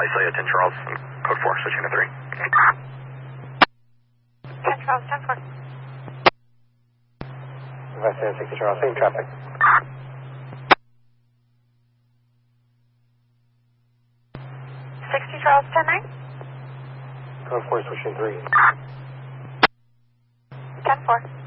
Isaiah 10 Charles, code 4, switching to 3. 10 Charles, 10 4. Isaiah 60 Charles, same traffic. 60 Charles, 10 9. Code 4, switching 3. 10 4.